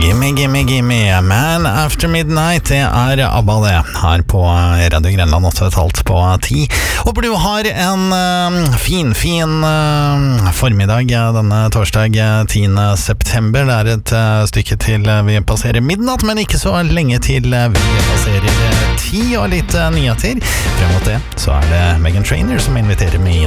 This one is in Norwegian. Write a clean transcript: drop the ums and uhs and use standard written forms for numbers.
Gimme, Man After Midnight, det ABBA det, her på Radio Grenland 8,5 på 10. Håper du har en fin formiddag denne torsdag 10. september. Det et stykke til vi passerer midnatt, men ikke så lenge til vi passerer 10 og litt nyheter. Frem mot det så det Meghan Trainor som inviterer meg inn.